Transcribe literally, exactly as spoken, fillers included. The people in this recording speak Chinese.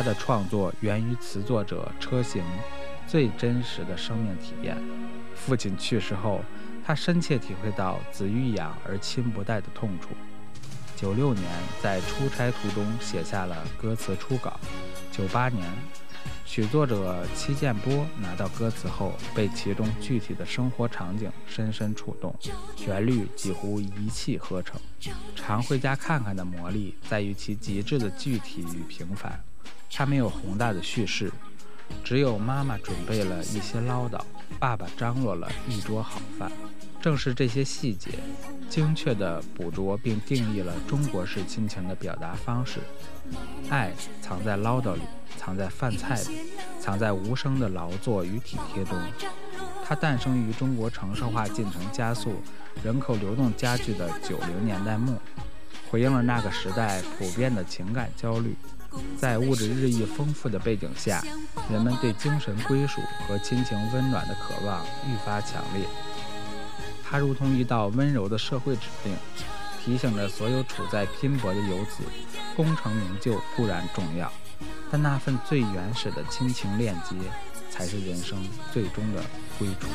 他的创作源于词作者车行最真实的生命体验。父亲去世后，他深切体会到子欲养而亲不待的痛楚。九六年在出差途中写下了歌词初稿。九八年曲作者戚建波拿到歌词后，被其中具体的生活场景深深触动，旋律几乎一气呵成。常回家看看的魔力在于其极致的具体与平凡，它没有宏大的叙事，只有妈妈准备了一些唠叨，爸爸张罗了一桌好饭。正是这些细节，精确地捕捉并定义了中国式亲情的表达方式。爱藏在唠叨里，藏在饭菜里，藏在无声的劳作与体贴中。它诞生于中国城市化进程加速、人口流动加剧的九零年代末，回应了那个时代普遍的情感焦虑。在物质日益丰富的背景下，人们对精神归属和亲情温暖的渴望愈发强烈。它如同一道温柔的社会指令，提醒着所有处在拼搏的游子，功成名就固然重要，但那份最原始的亲情链接，才是人生最终的归处。